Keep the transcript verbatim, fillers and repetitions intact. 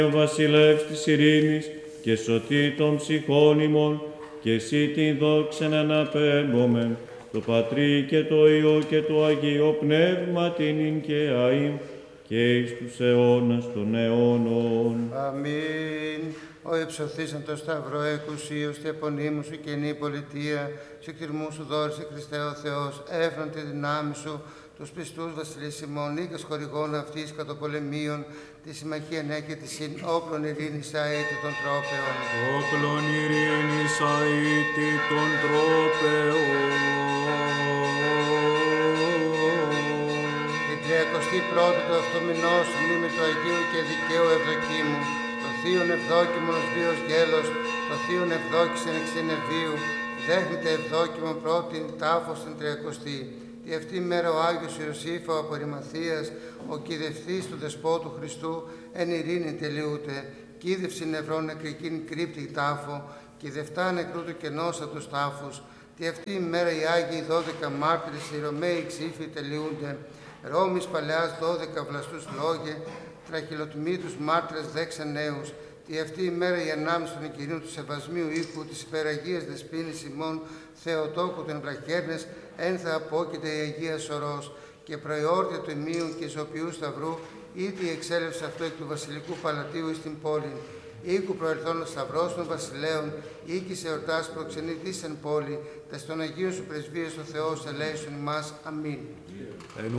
Ο βασιλεύς της ειρήνης και σωτή των ψυχών ημών, και εσύ την δόξαν αναπέμπομεν, το Πατρί και το Υιό και το Αγίο Πνεύμα την ειν και αΐμ, και εις τους αιώνας των αιώνων. Αμήν. Ο υψωθήσαν το Σταυρό εκουσίως και επωνύμου σου καινή πολιτεία, σε κτηρμού σου δόρισε Χριστέ ο Θεός, έφραν τη δυνάμει σου, τους πιστούς βασιλείς ημών, οίκας χορηγών αυτής κατοπολεμίων, τη συμμαχία ναι και τη συν όπλων ειρήνης αήτη των τρόπεων. Όπλων ειρήνης αήτη των τρόπεων. Την τριακοστή πρώτη του αυτού μηνός, μνήμη του Αγίου και δικαίου Ευδοκίμου, το θείον ευδόκιμον ως βίος γέλος, το θείον ευδόκησεν εξ ενεβίου, δέχνεται ευδόκιμον πρώτην τάφος την τριακοστή. Τη αυτή μέρα ο Άγιος Ιωσήφ ο Αποριμαθίας, ο κηδευτής του Δεσπότου Χριστού, εν ειρήνη τελειούται, κήδευση νευρών νεκρικήν κρύπτη τάφο, κηδευτά νεκρού του κενώσα τους τάφους. Τη αυτή μέρα οι Άγιοι δώδεκα μάρτυρες, οι Ρωμαίοι ξύφοι τελειούνται, Ρώμης παλαιάς δώδεκα βλαστούς λόγε, τραχυλοτμήτους μάρτυρες δέξα νέους. Τη αυτή η μέρα η ανάμνηση των Κυρίων του Σεβασμίου οίκου της υπεραγίας Δεσποίνης ημών Θεοτόκου των Βραχέρνες, εν θα απόκειται η Αγία Σωρός, και προεόρτια του ημίου και ζωοποιού σταυρού, ήτι εξέλευσε αυτό εκ του βασιλικού παλατίου εις την πόλη. Οίκου προερθών ο σταυρός των βασιλέων, οίκη σε εορτάς προξενητής εν πόλη, τας των Αγίων σου πρεσβείες ο Θεός ελέησον ημάς. Αμήν.